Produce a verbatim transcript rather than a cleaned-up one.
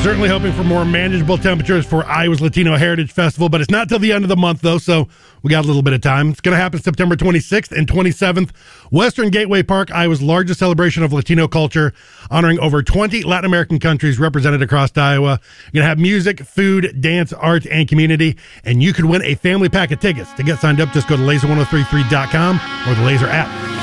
Certainly hoping for more manageable temperatures for Iowa's Latino Heritage Festival, but it's not till the end of the month, though, so we got a little bit of time. It's going to happen September twenty-sixth and twenty-seventh. Western Gateway Park, Iowa's largest celebration of Latino culture, honoring over twenty Latin American countries represented across Iowa. You're going to have music, food, dance, art, and community, and you could win a family pack of tickets. To get signed up, just go to laser ten thirty-three dot com or the Laser app.